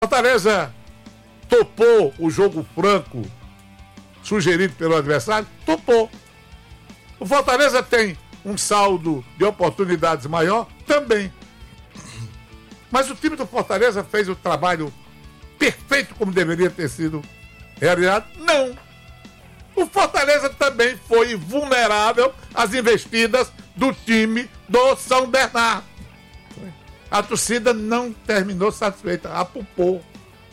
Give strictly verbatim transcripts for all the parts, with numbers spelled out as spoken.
Fortaleza topou o jogo franco sugerido pelo adversário? Topou. O Fortaleza tem um saldo de oportunidades maior? Também. Mas o time do Fortaleza fez o trabalho perfeito como deveria ter sido realizado? Não. O Fortaleza também foi vulnerável às investidas do time do São Bernardo. A torcida não terminou satisfeita, apupou.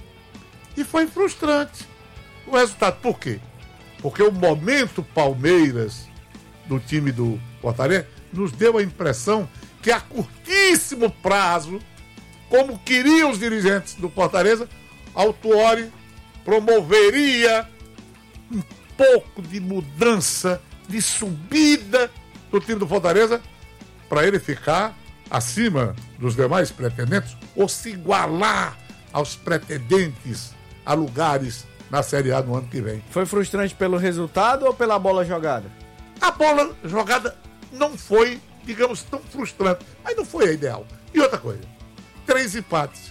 E foi frustrante o resultado. Por quê? Porque o momento Palmeiras do time do Fortaleza nos deu a impressão que a curtíssimo prazo, como queriam os dirigentes do Fortaleza, Autuori promoveria um pouco de mudança, de subida do time do Fortaleza para ele ficar acima dos demais pretendentes ou se igualar aos pretendentes a lugares na Série A no ano que vem. Foi frustrante pelo resultado ou pela bola jogada? A bola jogada não foi, digamos, tão frustrante, mas não foi a ideal. E outra coisa, três empates.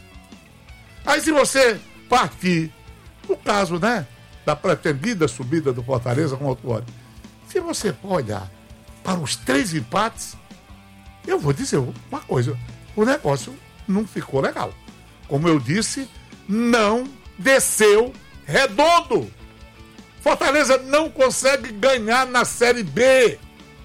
Aí se você partir, no caso, né, da pretendida subida do Fortaleza com o Autuori, se você for olhar para os três empates, eu vou dizer uma coisa, o negócio não ficou legal. Como eu disse, não desceu redondo. Fortaleza não consegue ganhar na Série B.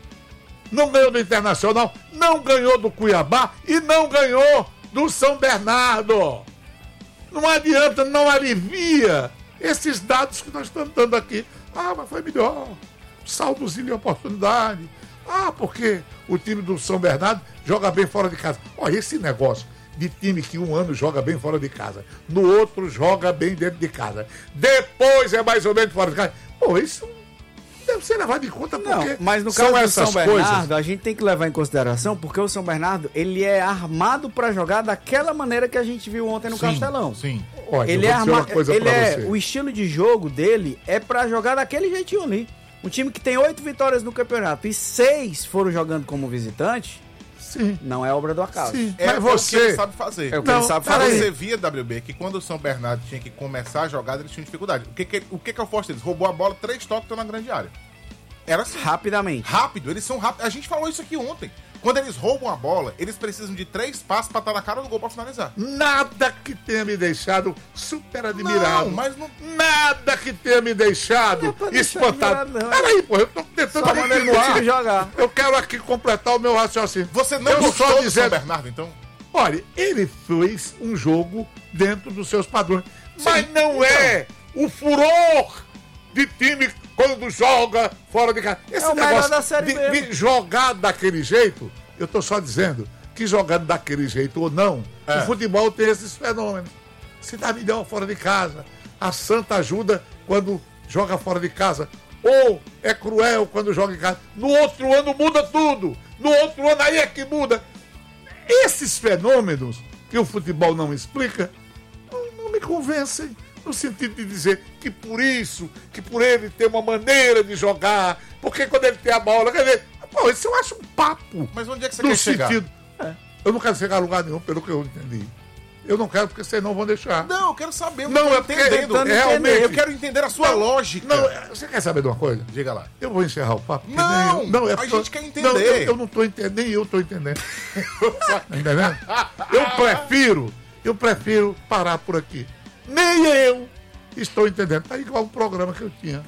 Não ganhou do Internacional, não ganhou do Cuiabá e não ganhou do São Bernardo. Não adianta, não alivia esses dados que nós estamos dando aqui. Ah, mas foi melhor. Saldozinho de oportunidade. Ah, porque o time do São Bernardo joga bem fora de casa. Olha, esse negócio de time que um ano joga bem fora de casa, no outro joga bem dentro de casa, depois é mais ou menos fora de casa. Pô, isso deve ser levado em conta porque não, mas no caso são do essas São Bernardo, coisas. a gente tem que levar em consideração porque o São Bernardo, ele é armado para jogar daquela maneira que a gente viu ontem no sim, Castelão. Sim. Olha, ele é armado, ele é você. O estilo de jogo dele é para jogar daquele jeitinho ali. Um time que tem oito vitórias no campeonato e seis foram jogando como visitante, sim, não é obra do acaso. Sim, é mas você o que ele sabe fazer. É o que não, ele sabe Mas fazer. você via, W B, que quando o São Bernardo tinha que começar a jogada, eles tinham dificuldade. O que que, o que, que é o forte deles? Roubou a bola, três toques, estão na grande área. Era assim. Rapidamente. Rápido, eles são rápidos. A gente falou isso aqui ontem. Quando eles roubam a bola, eles precisam de três passos pra estar na cara do gol pra finalizar. Nada que tenha me deixado super admirado. Não, mas não... Nada que tenha me deixado Não é espantado. admirado, não. Peraí, pô, eu tô tentando Só maneira do continuar. time jogar. Eu quero aqui completar o meu raciocínio. Você não eu gostou só do dizendo, São Bernardo, então? olha, ele fez um jogo dentro dos seus padrões. Mas não é o furor de time quando joga fora de casa. Esse É o melhor negócio da Série de, B. de jogar daquele jeito, eu tô só dizendo que jogando daquele jeito ou não, É. o futebol tem esses fenômenos. Se dá milhão fora de casa, a Santa ajuda quando joga fora de casa, ou é cruel quando joga em casa. No outro ano muda tudo. No outro ano aí é que muda. Esses fenômenos que o futebol não explica, não, não me convencem. No sentido de dizer que por isso, que por ele ter uma maneira de jogar, porque quando ele tem a bola, quer dizer, pô, isso eu acho um papo. Mas onde é que você No quer chegar? sentido, é, eu não quero chegar a lugar nenhum, pelo que eu entendi. Eu não quero porque vocês não vão deixar. Não, eu quero saber. Eu Não, tô é porque entendendo. tentando realmente- Eu quero entender a sua Não, lógica. Não, é, você quer saber de uma coisa? Diga lá. Eu vou encerrar o papo. porque Não, nem eu- não é a porque- gente quer entender. Não, eu, eu não estou entendendo, nem eu estou entendendo. Tá entendendo? Eu prefiro, eu prefiro parar por aqui. Nem eu estou entendendo. Tá igual um programa que eu tinha.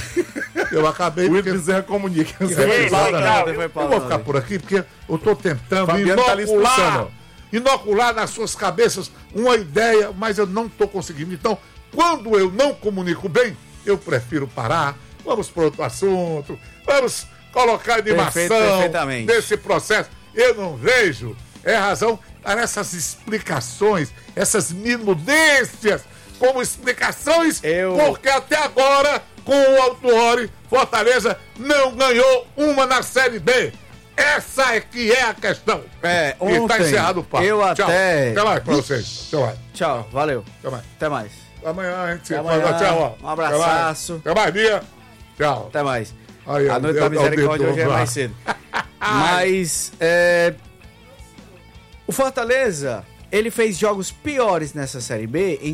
Eu acabei... O porque- Bezerra comunica. Exatamente. pausado, foi Eu pausado. vou ficar por aqui porque eu estou tentando Fabiano tá ali inocular, expulsando. inocular nas suas cabeças uma ideia, mas eu não estou conseguindo. Então, quando eu não comunico bem, eu prefiro parar. Vamos para outro assunto. Vamos colocar animação Perfeito, perfeitamente. nesse processo. Eu não vejo, é razão para essas explicações, essas minudências como explicações, Eu- porque até agora, com o Autuori, Fortaleza não ganhou uma na Série B. Essa é que é a questão. É, E tá ontem encerrado o papo. eu Tchau. até- Até mais pra vocês. Até mais. Tchau, valeu. Até mais. Até mais. Amanhã a gente se Até amanhã. fala. Tchau. ó. Um abraço. Até mais, Bia. Tchau. Até mais. Aí, A ó, noite deu- da deu o misericórdia dedo hoje é lá. mais cedo. Mas é, o Fortaleza, ele fez jogos piores nessa Série B em